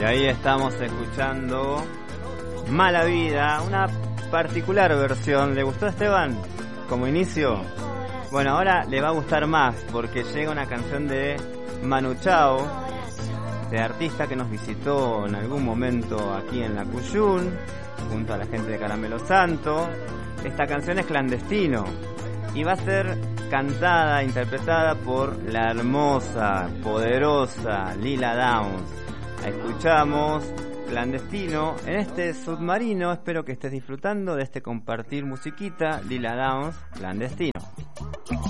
Y ahí estamos escuchando Mala Vida, una particular versión. ¿Le gustó a Esteban como inicio? Bueno, ahora le va a gustar más porque llega una canción de Manu Chao, de artista que nos visitó en algún momento aquí en la Cuyún, junto a la gente de Caramelo Santo. Esta canción es Clandestino y va a ser cantada, interpretada por la hermosa, poderosa Lila Downs. La escuchamos, Clandestino, en este submarino. Espero que estés disfrutando de este compartir musiquita. Lila Downs, Clandestino.